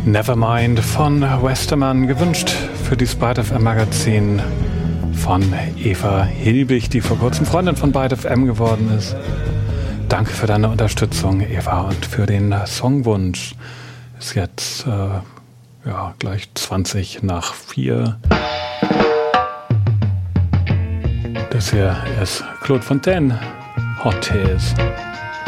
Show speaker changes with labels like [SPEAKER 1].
[SPEAKER 1] Nevermind von Westermann, gewünscht für die Byte FM Magazin von Eva Hilbig, die vor kurzem Freundin von Byte FM geworden ist. Danke für deine Unterstützung, Eva, und für den Songwunsch. Ist jetzt gleich 4:20. Das hier ist Claude Fontaine, Hot Tears.